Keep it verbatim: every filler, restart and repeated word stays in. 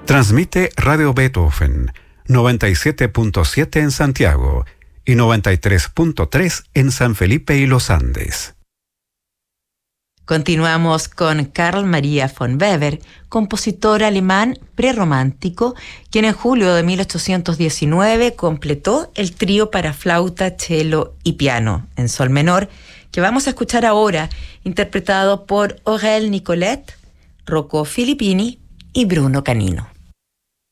Transmite Radio Beethoven, noventa y siete punto siete en Santiago y noventa y tres punto tres en San Felipe y Los Andes. Continuamos con Carl Maria von Weber, compositor alemán prerromántico, quien en julio de mil ochocientos diecinueve completó el trío para flauta, cello y piano en sol menor, que vamos a escuchar ahora, interpretado por Aurel Nicolet, Rocco Filippini y Bruno Canino.